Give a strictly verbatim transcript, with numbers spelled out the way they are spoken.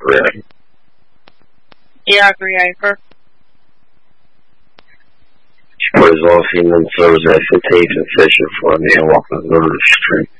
agree. Yeah, I agree, I agree. She put his own feet in those exit tapes and fishing for me and walking over the street.